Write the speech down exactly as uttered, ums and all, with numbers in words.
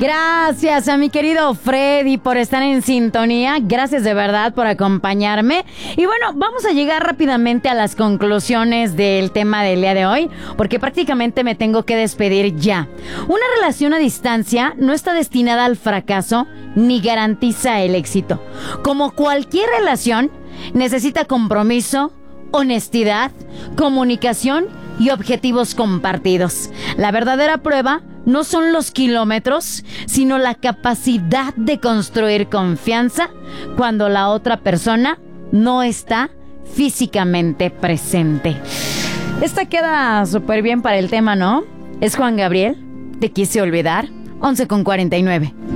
Gracias a mi querido Freddy por estar en sintonía. Gracias de verdad por acompañarme. Y bueno, vamos a llegar rápidamente a las conclusiones del tema del día de hoy, porque prácticamente me tengo que despedir ya. Una relación a distancia no está destinada al fracaso ni garantiza el éxito. Como cualquier relación, necesita compromiso, honestidad, comunicación y objetivos compartidos. La verdadera prueba no son los kilómetros, sino la capacidad de construir confianza cuando la otra persona no está físicamente presente. Esta queda súper bien para el tema, ¿no? Es Juan Gabriel, Te quise olvidar, once con cuarenta y nueve.